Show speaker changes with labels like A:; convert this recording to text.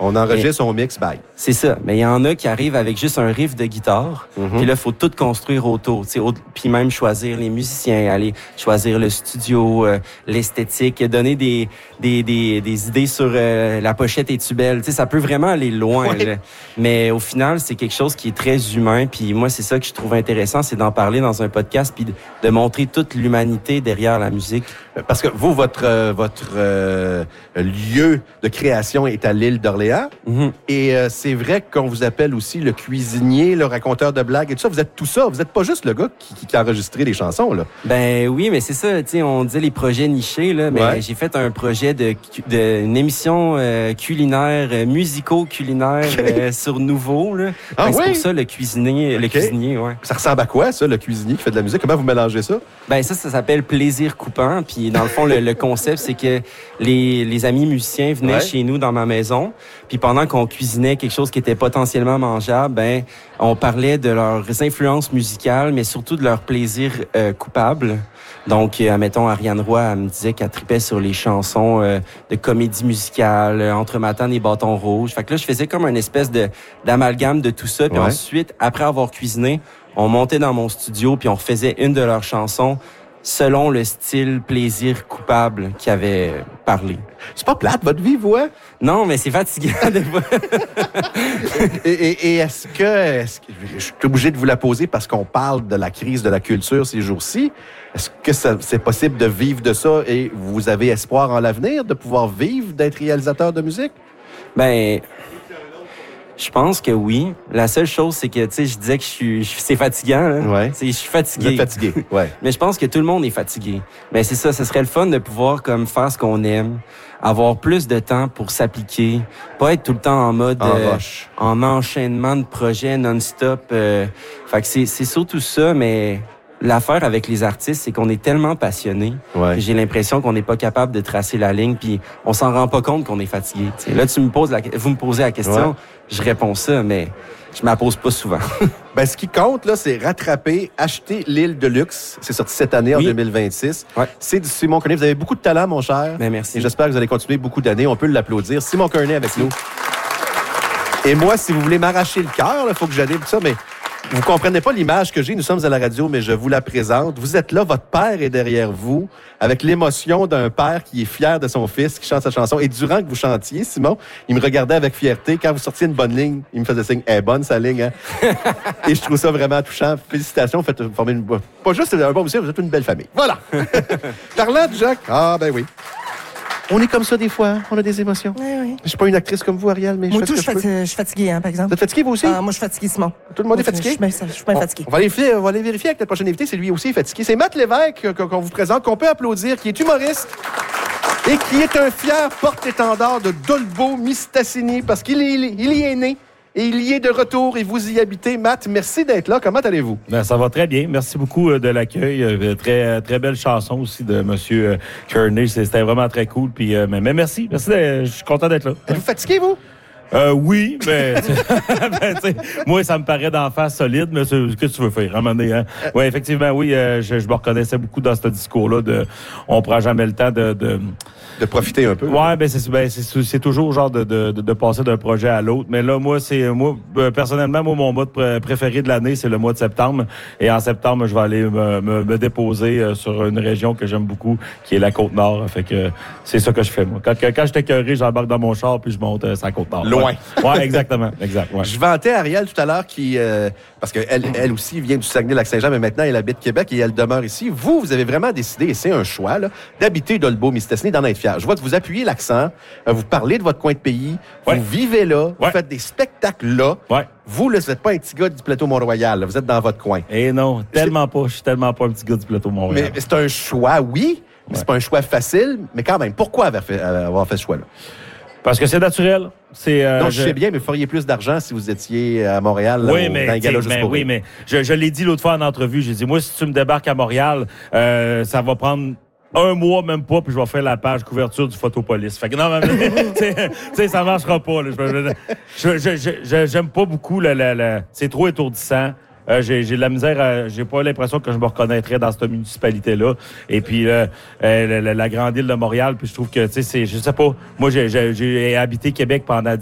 A: On enregistre, on mixe, bye.
B: C'est ça. Mais il y en a qui arrivent avec juste un riff de guitare. Puis là, il faut tout construire autour. Puis même choisir les musiciens, aller choisir le studio, l'esthétique, donner des idées sur la pochette est-tu belle. Ça peut vraiment aller loin.
A: Oui.
B: Là. Mais au final, c'est quelque chose qui est très humain. Puis moi, c'est ça que je trouve intéressant, c'est d'en parler dans un podcast puis de montrer toute l'humanité derrière la musique.
A: Parce que vous, votre lieu de création est à l'île d'Orléans. Et c'est vrai qu'on vous appelle aussi le cuisinier, le raconteur de blagues et tout ça. Vous êtes tout ça. Vous n'êtes pas juste le gars qui a enregistré les chansons, là.
B: Ben oui, mais c'est ça. On disait les projets nichés, là. Mais j'ai fait un projet une émission culinaire, musico-culinaire sur Nouveau, là. C'est pour ça, le cuisinier. Le cuisinier, ouais.
A: Ça ressemble à quoi, ça, le cuisinier qui fait de la musique? Comment vous mélangez ça?
B: Ben ça s'appelle Plaisir coupant. Puis dans le fond, le concept, c'est que les amis musiciens venaient chez nous dans ma maison. Puis pendant qu'on cuisinait quelque chose qui était potentiellement mangeable, ben on parlait de leurs influences musicales, mais surtout de leurs plaisirs coupables. Donc, admettons, Ariane Roy, elle me disait qu'elle tripait sur les chansons de comédie musicale, Entre Matane et Bâton Rouge. Fait que là, je faisais comme une espèce d'amalgame de tout ça. Puis ensuite, après avoir cuisiné, on montait dans mon studio puis on refaisait une de leurs chansons selon le style plaisir coupable qu'il avait parlé.
A: C'est pas plate, votre vie, vous, hein?
B: Non, mais c'est fatigant de voir.
A: Et est-ce que je suis obligé de vous la poser parce qu'on parle de la crise de la culture ces jours-ci? Est-ce que c'est possible de vivre de ça et vous avez espoir en l'avenir de pouvoir vivre d'être réalisateur de musique?
B: Ben, je pense que oui. La seule chose, c'est que, je disais que c'est fatigant, là.
A: Ouais.
B: Je suis fatigué.
A: Vous êtes fatigué, ouais.
B: Mais je pense que tout le monde est fatigué. Mais c'est ça, ce serait le fun de pouvoir, comme, faire ce qu'on aime, avoir plus de temps pour s'appliquer, pas être tout le temps en mode, en enchaînement de projets non-stop. Fait que c'est surtout ça, mais l'affaire avec les artistes, c'est qu'on est tellement passionnés.
A: Ouais.
B: J'ai l'impression qu'on n'est pas capable de tracer la ligne, puis on s'en rend pas compte qu'on est fatigué. T'sais. Là, vous me posez la question, je réponds ça, mais je me la pose pas souvent.
A: Ben, ce qui compte, là, c'est rattraper, acheter l'île de luxe. C'est sorti cette année, en 2026. Ouais. C'est du Simon Kearney. Vous avez beaucoup de talent, mon cher.
B: Ben, merci.
A: Et j'espère que vous allez continuer beaucoup d'années. On peut l'applaudir. Simon Kearney avec nous. Et moi, si vous voulez m'arracher le cœur, il faut que j'anime ça, mais vous comprenez pas l'image que j'ai. Nous sommes à la radio, mais je vous la présente. Vous êtes là, votre père est derrière vous, avec l'émotion d'un père qui est fier de son fils, qui chante sa chanson. Et durant que vous chantiez, Simon, il me regardait avec fierté. Quand vous sortiez une bonne ligne, il me faisait signe. Elle est bonne, sa ligne, hein? Et je trouve ça vraiment touchant. Félicitations, vous faites former une... Pas juste un bon musicien, vous êtes une belle famille. Voilà! Parlant de Jacques... Ah, ben oui. On est comme ça des fois, on a des émotions.
C: Oui.
A: Je suis pas une actrice comme vous, Ariel, mais
C: moi, je suis fatiguée, hein, par exemple.
A: Vous êtes fatigué, vous aussi?
C: Moi, je suis fatiguée, Simon.
A: Tout le monde est fatigué?
C: Je suis bien fatiguée.
A: On va aller vérifier avec notre prochain invité, c'est lui aussi fatigué. C'est Matt Lévesque qu'on vous présente, qu'on peut applaudir, qui est humoriste et qui est un fier porte-étendard de Dolbeau-Mistassini parce qu'il y est né. Et il y est de retour et vous y habitez. Matt, merci d'être là. Comment allez-vous?
D: Ben, ça va très bien. Merci beaucoup de l'accueil. Très, très belle chanson aussi de M. Kearney. C'était vraiment très cool. Puis, mais merci. Merci. Je suis content d'être là.
A: Êtes-vous fatigué, vous?
D: Oui, mais moi, ça me paraît d'en face solide, mais qu'est-ce que tu veux faire, à un moment donné, hein? Oui, effectivement, oui, je me reconnaissais beaucoup dans ce discours-là de on prend jamais le temps
A: de profiter un peu.
D: Ouais, c'est toujours genre de passer d'un projet à l'autre. Mais là, personnellement, mon mois préféré de l'année, c'est le mois de septembre. Et en septembre, je vais aller me déposer sur une région que j'aime beaucoup, qui est la Côte-Nord. Fait que c'est ça que je fais, moi. Quand je suis écœuré, j'embarque dans mon char puis je monte sur la Côte-Nord.
A: Loin.
D: Ouais, exactement. Exact. Ouais.
A: Je vantais Ariel tout à l'heure qui, parce qu'elle aussi vient du Saguenay-Lac-Saint-Jean, mais maintenant elle habite Québec et elle demeure ici. Vous avez vraiment décidé, et c'est un choix, là, d'habiter Dolbeau-Mistassini, d'en être fier. Je vois que vous appuyez l'accent, vous parlez de votre coin de pays, vous vivez là, vous faites des spectacles là.
D: Ouais.
A: Vous, là, vous n'êtes pas un petit gars du plateau Mont-Royal, là, vous êtes dans votre coin.
D: Eh non, tellement pas. Je suis tellement pas un petit gars du plateau Mont-Royal.
A: Mais c'est un choix, oui, mais c'est pas un choix facile, mais quand même, pourquoi avoir fait ce choix-là?
D: Parce que c'est naturel.
A: Non, je sais bien, mais vous feriez plus d'argent si vous étiez à Montréal, là, dans un gala juste pour
D: oui, mais je l'ai dit l'autre fois en entrevue. J'ai dit, moi, si tu me débarques à Montréal, ça va prendre un mois, même pas, puis je vais faire la page couverture du Photopolis. Fait que non, mais ça marchera pas. Là. J'aime pas beaucoup c'est trop étourdissant. J'ai de la misère, j'ai pas l'impression que je me reconnaîtrais dans cette municipalité-là. Et puis la grande île de Montréal, puis je trouve que, je sais pas, moi j'ai habité Québec pendant